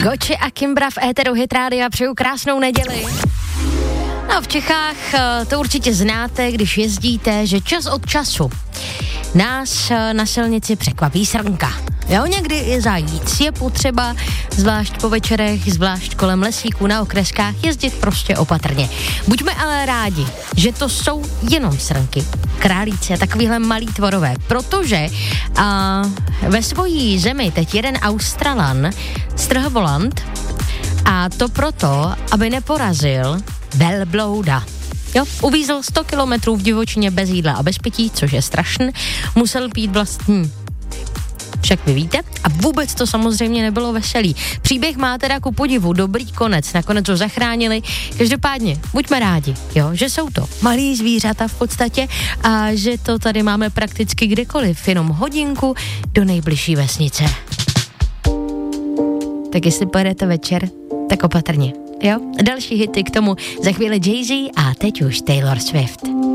Goči a Kimbra v éteru Hit Rádia, přeju krásnou neděli. No, v Čechách to určitě znáte, když jezdíte, že čas od času nás na silnici překvapí srnka. Jo, někdy i zajíc. Je potřeba, zvlášť po večerech, zvlášť kolem lesíků na okreskách, jezdit prostě opatrně. Buďme ale rádi, že to jsou jenom srnky, králíci a takovýhle malý tvorové, protože ve svojí zemi teď jeden Australan strhl volant a to proto, aby neporazil velblouda. Jo, uvízl 100 kilometrů v divočině bez jídla a bez pití, což je strašný, musel pít vlastní. Však vy víte, a vůbec to samozřejmě nebylo veselý. Příběh má teda ku podivu dobrý konec, nakonec ho zachránili. Každopádně, buďme rádi, jo, že jsou to malí zvířata v podstatě a že to tady máme prakticky kdekoliv, jenom hodinku do nejbližší vesnice. Tak jestli pojedete večer, tak opatrně, jo. Další hity k tomu za chvíli Jay-Z a teď už Taylor Swift.